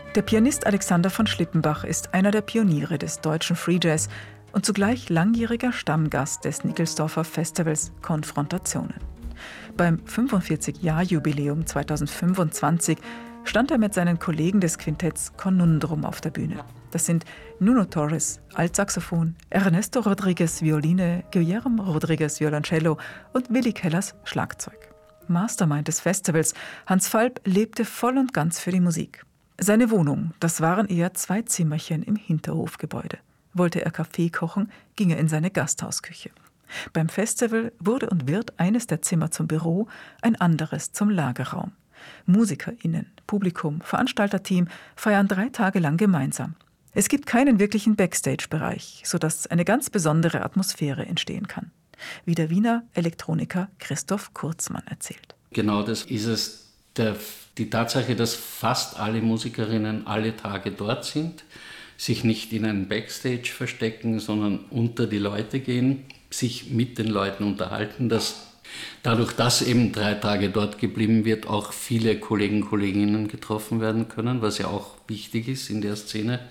Der Pianist Alexander von Schlippenbach ist einer der Pioniere des deutschen Free Jazz und zugleich langjähriger Stammgast des Nickelsdorfer Festivals Konfrontationen. Beim 45-Jahr-Jubiläum 2025 stand er mit seinen Kollegen des Quintetts Conundrum auf der Bühne. Das sind Nuno Torres, Altsaxophon, Ernesto Rodriguez, Violine, Guillermo Rodriguez, Violoncello und Willi Kellers, Schlagzeug. Mastermind des Festivals, Hans Falb, lebte voll und ganz für die Musik. Seine Wohnung, das waren eher 2 Zimmerchen im Hinterhofgebäude. Wollte er Kaffee kochen, ging er in seine Gasthausküche. Beim Festival wurde und wird eines der Zimmer zum Büro, ein anderes zum Lagerraum. MusikerInnen, Publikum, Veranstalterteam feiern 3 Tage lang gemeinsam. Es gibt keinen wirklichen Backstage-Bereich, sodass eine ganz besondere Atmosphäre entstehen kann. Wie der Wiener Elektroniker Christoph Kurzmann erzählt. Genau das ist es. Die Tatsache, dass fast alle Musikerinnen alle Tage dort sind, sich nicht in einen Backstage verstecken, sondern unter die Leute gehen, sich mit den Leuten unterhalten, dass dadurch, dass eben 3 Tage dort geblieben wird, auch viele Kollegen, Kolleginnen getroffen werden können, was ja auch wichtig ist in der Szene.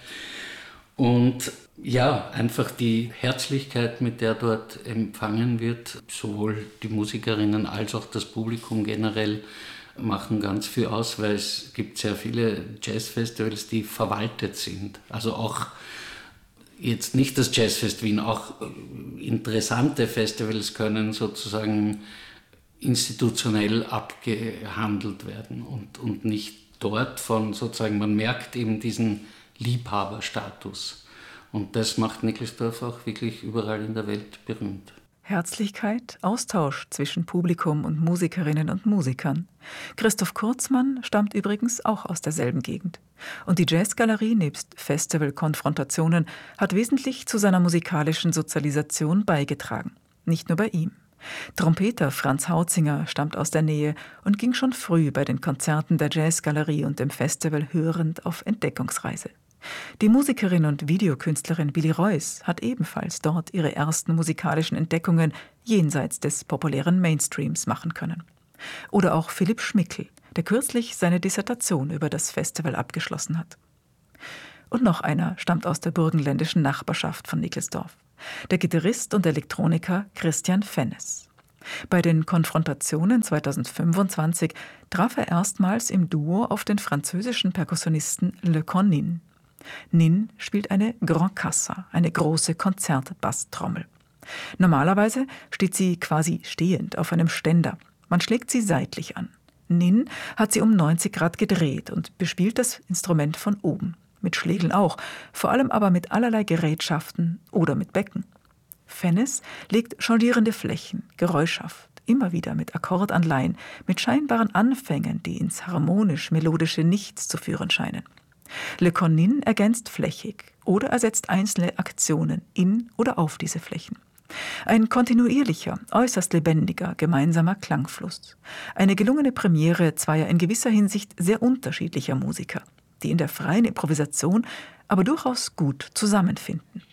Und ja, einfach die Herzlichkeit, mit der dort empfangen wird, sowohl die Musikerinnen als auch das Publikum generell, machen ganz viel aus, weil es gibt sehr viele Jazzfestivals, die verwaltet sind. Also auch jetzt nicht das Jazzfest Wien, auch interessante Festivals können sozusagen institutionell abgehandelt werden und nicht dort von sozusagen, man merkt eben diesen Liebhaberstatus. Und das macht Nickelsdorf auch wirklich überall in der Welt berühmt. Herzlichkeit, Austausch zwischen Publikum und Musikerinnen und Musikern. Christoph Kurzmann stammt übrigens auch aus derselben Gegend. Und die Jazzgalerie nebst Festival-Konfrontationen hat wesentlich zu seiner musikalischen Sozialisation beigetragen. Nicht nur bei ihm. Trompeter Franz Hautzinger stammt aus der Nähe und ging schon früh bei den Konzerten der Jazzgalerie und dem Festival hörend auf Entdeckungsreise. Die Musikerin und Videokünstlerin Billy Reuss hat ebenfalls dort ihre ersten musikalischen Entdeckungen jenseits des populären Mainstreams machen können. Oder auch Philipp Schmickel, der kürzlich seine Dissertation über das Festival abgeschlossen hat. Und noch einer stammt aus der burgenländischen Nachbarschaft von Nickelsdorf, der Gitarrist und Elektroniker Christian Fennes. Bei den Konfrontationen 2025 traf er erstmals im Duo auf den französischen Perkussionisten Le Connin. Nin spielt eine Grand Cassa, eine große Konzertbasstrommel. Normalerweise steht sie quasi stehend auf einem Ständer. Man schlägt sie seitlich an. Nin hat sie um 90 Grad gedreht und bespielt das Instrument von oben. Mit Schlägeln auch, vor allem aber mit allerlei Gerätschaften oder mit Becken. Fennes legt jonglierende Flächen, geräuschhaft, immer wieder mit Akkordanleihen, mit scheinbaren Anfängen, die ins harmonisch-melodische Nichts zu führen scheinen. Le Connin ergänzt flächig oder ersetzt einzelne Aktionen in oder auf diese Flächen. Ein kontinuierlicher, äußerst lebendiger, gemeinsamer Klangfluss. Eine gelungene Premiere zweier in gewisser Hinsicht sehr unterschiedlicher Musiker, die in der freien Improvisation aber durchaus gut zusammenfinden.